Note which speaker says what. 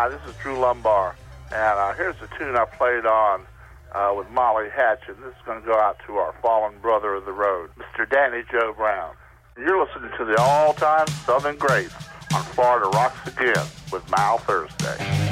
Speaker 1: Hi, this is Drew Lumbar, and here's the tune I played on with Molly Hatch, and this is going to go out to our fallen brother of the road, Mr. Danny Joe Brown. You're listening to the all-time Southern Greats on Florida Rocks Again with Mal Thursday.